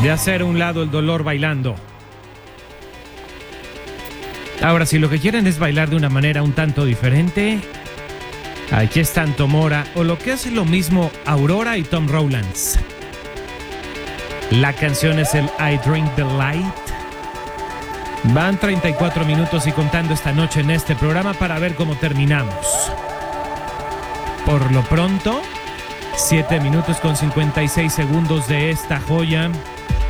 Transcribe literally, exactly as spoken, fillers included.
de hacer a un lado el dolor bailando. Ahora, si lo que quieren es bailar de una manera un tanto diferente, aquí están Tomora, o lo que hace lo mismo Aurora y Tom Rowlands. La canción es el I Drink the Light. Van treinta y cuatro minutos y contando esta noche en este programa para ver cómo terminamos. Por lo pronto, siete minutos con cincuenta y seis segundos de esta joya.